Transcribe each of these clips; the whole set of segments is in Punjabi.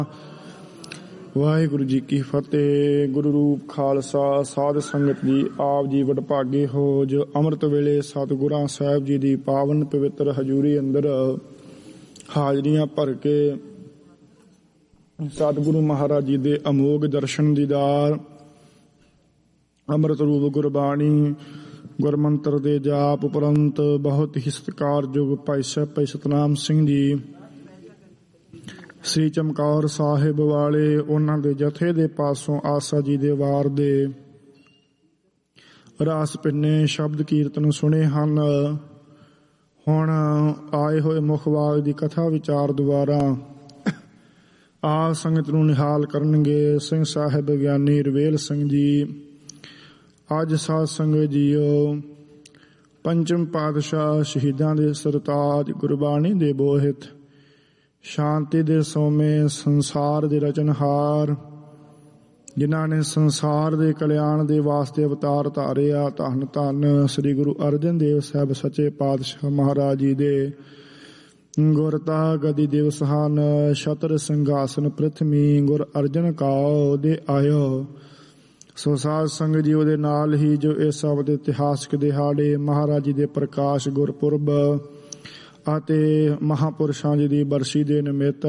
ਵਾਹਿਗੁਰੂ ਜੀ ਕੀ ਫਤਿਹ। ਗੁਰੂ ਰੂਪ ਖਾਲਸਾ ਸਾਧ ਸੰਗਤ ਜੀ, ਆਪ ਜੀ ਵਡਭਾਗੇ ਹੋ ਜੋ ਅੰਮ੍ਰਿਤ ਵੇਲੇ ਸਤਿਗੁਰਾਂ ਸਾਹਿਬ ਜੀ ਦੀ ਪਾਵਨ ਪਵਿੱਤਰ ਹਜ਼ੂਰੀ ਅੰਦਰ ਹਾਜ਼ਰੀਆਂ ਭਰ ਕੇ ਸਤਿਗੁਰੂ ਮਹਾਰਾਜ ਜੀ ਦੇ ਅਮੋਘ ਦਰਸ਼ਨ ਦੀਦਾਰ, ਅੰਮ੍ਰਿਤ ਰੂਪ ਗੁਰਬਾਣੀ, ਗੁਰਮੰਤਰ ਦੇ ਜਾਪ ਉਪਰੰਤ ਬਹੁਤ ਹੀ ਸਤਿਕਾਰਯੋਗ ਭਾਈ ਸਤਨਾਮ ਸਿੰਘ ਜੀ ਸ੍ਰੀ ਚਮਕੌਰ ਸਾਹਿਬ ਵਾਲੇ, ਉਹਨਾਂ ਦੇ ਜਥੇ ਦੇ ਪਾਸੋਂ ਆਸਾ ਜੀ ਦੇ ਵਾਰ ਦੇ ਰਾਸ ਪਿੰਨੇ ਸ਼ਬਦ ਕੀਰਤਨ ਸੁਣੇ ਹਨ। ਹੁਣ ਆਏ ਹੋਏ ਮੁਖਵਾਕ ਦੀ ਕਥਾ ਵਿਚਾਰ ਦੁਆਰਾ ਆਪ ਸੰਗਤ ਨੂੰ ਨਿਹਾਲ ਕਰਨਗੇ ਸਿੰਘ ਸਾਹਿਬ ਗਿਆਨੀ ਰਵੇਲ ਸਿੰਘ ਜੀ। ਅੱਜ ਸਾਧ ਸੰਗਤ ਜੀਓ, ਪੰਚਮ ਪਾਤਸ਼ਾਹ ਸ਼ਹੀਦਾਂ ਦੇ ਸਰਤਾਜ, ਗੁਰਬਾਣੀ ਦੇ ਬੋਹਿਤ, ਸ਼ਾਂਤੀ ਦੇ ਸੋਮੇ, ਸੰਸਾਰ ਦੇ ਰਚਨਹਾਰ, ਜਿਨ੍ਹਾਂ ਨੇ ਸੰਸਾਰ ਦੇ ਕਲਿਆਣ ਦੇ ਵਾਸਤੇ ਅਵਤਾਰ ਧਾਰਿਆ, ਧੰਨ ਧੰਨ ਸ੍ਰੀ ਗੁਰੂ ਅਰਜਨ ਦੇਵ ਸਾਹਿਬ ਸੱਚੇ ਪਾਤਸ਼ਾਹ ਮਹਾਰਾਜ ਜੀ ਦੇ ਗੁਰਤਾ ਗਦੀ ਦਿਵਸ ਹਨ। ਛਤਰ ਸਿੰਘਾਸਨ ਪ੍ਰਿਥਵੀ ਗੁਰ ਅਰਜਨ ਕਾਉ ਦੇ ਆਇਓ। ਸੋ ਸਾਧ ਸੰਗਤ ਜੀ, ਉਹਦੇ ਨਾਲ ਹੀ ਜੋ ਇਹ ਸਭ ਦੇ ਇਤਿਹਾਸਕ ਦਿਹਾੜੇ, ਮਹਾਰਾਜ ਜੀ ਦੇ ਪ੍ਰਕਾਸ਼ ਗੁਰਪੁਰਬ ਅਤੇ ਮਹਾਂਪੁਰਸ਼ਾਂ ਜੀ ਦੀ ਬਰਸੀ ਦੇ ਨਿਮਿਤ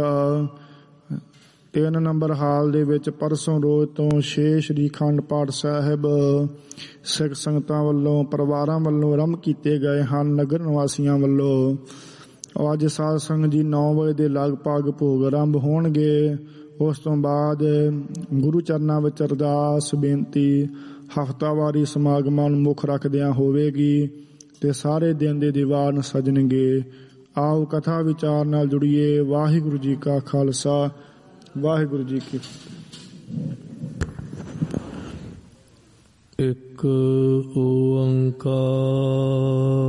3 ਨੰਬਰ ਹਾਲ ਦੇ ਵਿੱਚ ਪਰਸੋਂ ਰੋਜ਼ ਤੋਂ 6 ਸ਼੍ਰੀ ਅਖੰਡ ਪਾਠ ਸਾਹਿਬ ਸਿੱਖ ਸੰਗਤਾਂ ਵੱਲੋਂ, ਪਰਿਵਾਰਾਂ ਵੱਲੋਂ ਆਰੰਭ ਕੀਤੇ ਗਏ ਹਨ, ਨਗਰ ਨਿਵਾਸੀਆਂ ਵੱਲੋਂ। ਅੱਜ ਸਾਧ ਸੰਗਤ ਜੀ 9 ਵਜੇ ਦੇ ਲਗਭਗ ਭੋਗ ਆਰੰਭ ਹੋਣਗੇ। ਉਸ ਤੋਂ ਬਾਅਦ ਗੁਰੂ ਚਰਨਾਂ ਵਿੱਚ ਅਰਦਾਸ ਬੇਨਤੀ ਹਫ਼ਤਾਵਾਰੀ ਸਮਾਗਮਾਂ ਨੂੰ ਮੁੱਖ ਰੱਖਦਿਆਂ ਹੋਵੇਗੀ ਤੇ ਸਾਰੇ ਦਿਨ ਦੇ ਦੀਵਾਨ ਸਜਣਗੇ। ਆਓ ਕਥਾ ਵਿਚਾਰ ਨਾਲ ਜੁੜੀਏ। ਵਾਹਿਗੁਰੂ ਜੀ ਕਾ ਖਾਲਸਾ, ਵਾਹਿਗੁਰੂ ਜੀ ਕੀ ਫਤਿਹ। ਇੱਕ ਓੰਕਾਰ